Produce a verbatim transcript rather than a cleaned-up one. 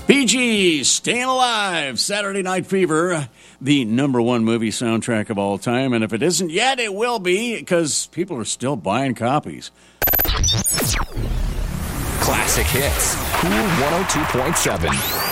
Bee Gees, Staying Alive, Saturday Night Fever, the number one movie soundtrack of all time. And if it isn't yet, it will be, because people are still buying copies. Classic hits. Cool one oh two point seven.